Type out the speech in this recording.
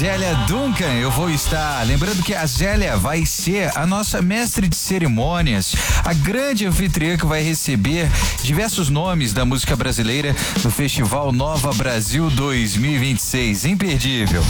Zélia Duncan, eu vou estar. Lembrando que a Zélia vai ser a nossa mestre de cerimônias, a grande anfitriã que vai receber diversos nomes da música brasileira no Festival Nova Brasil 2026. Imperdível.